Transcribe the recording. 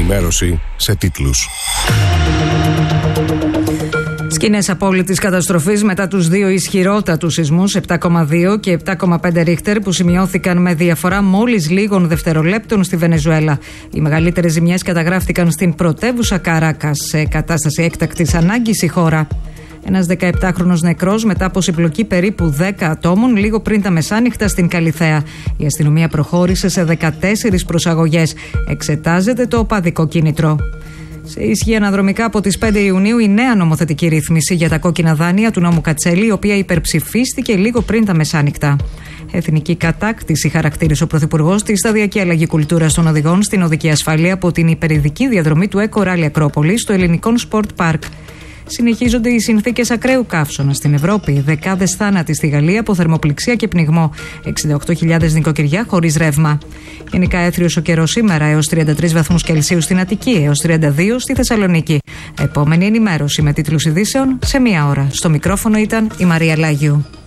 ενημέρωση σε τίτλους. Σκηνές απόλυτης καταστροφής μετά τους δύο ισχυρότατους σεισμούς 7,2 και 7,5 ρίχτερ που σημειώθηκαν με διαφορά μόλις λίγων δευτερολέπτων στη Βενεζουέλα. Οι μεγαλύτερες ζημιές καταγράφτηκαν στην πρωτεύουσα Καράκας, σε κατάσταση έκτακτης ανάγκης η χώρα. Ένας 17χρονος νεκρός μετά από συμπλοκή περίπου 10 ατόμων λίγο πριν τα μεσάνυχτα στην Καλιθέα. Η αστυνομία προχώρησε σε 14 προσαγωγές. Εξετάζεται το οπαδικό κίνητρο. Σε ισχύ αναδρομικά από τις 5 Ιουνίου η νέα νομοθετική ρύθμιση για τα κόκκινα δάνεια του νόμου Κατσέλη, η οποία υπερψηφίστηκε λίγο πριν τα μεσάνυχτα. Εθνική κατάκτηση χαρακτήρισε ο Πρωθυπουργός τη σταδιακή αλλαγή κουλτούρας των οδηγών στην οδική ασφάλεια από την υπερηδική διαδρομή του Eco Rally Ακρόπολης στο ελληνικό Sport Park. Συνεχίζονται οι συνθήκες ακραίου καύσωνα στην Ευρώπη. Δεκάδες θάνατοι στη Γαλλία από θερμοπληξία και πνιγμό. 68.000 νοικοκυριά χωρίς ρεύμα. Γενικά έθριος ο καιρός σήμερα, έως 33 βαθμούς Κελσίου στην Αττική, έως 32 στη Θεσσαλονίκη. Επόμενη ενημέρωση με τίτλους ειδήσεων σε 1 ώρα. Στο μικρόφωνο ήταν η Μαρία Λάγιου.